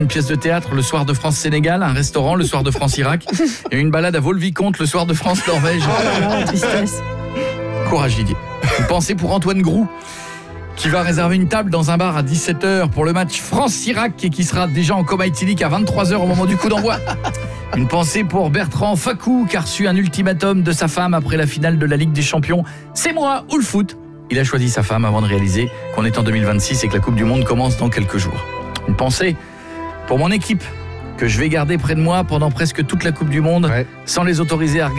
Une pièce de théâtre le soir de France-Sénégal, un restaurant le soir de France-Irak et une balade à Volvicomte le soir de France-Norvège. Oh là là, la tristesse. Courage Didier. Une pensée pour Antoine Groux, qui va réserver une table dans un bar à 17h pour le match France-Irak et qui sera déjà en coma éthylique à 23h au moment du coup d'envoi. Une pensée pour Bertrand Facou, qui a reçu un ultimatum de sa femme après la finale de la Ligue des Champions. C'est moi ou le foot. Il a choisi sa femme avant de réaliser qu'on est en 2026 et que la Coupe du Monde commence dans quelques jours. Une pensée pour mon équipe, que je vais garder près de moi pendant presque toute la Coupe du Monde, sans les autoriser à regarder